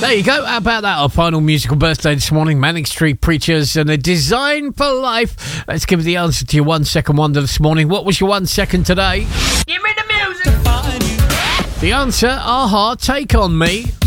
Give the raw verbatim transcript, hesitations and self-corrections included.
There you go. How about that? Our final musical birthday this morning. Manic Street Preachers and a Design for Life. Let's give the answer to your one second wonder this morning. What was your one second today? Give me the music. The answer, Aha, Take On Me.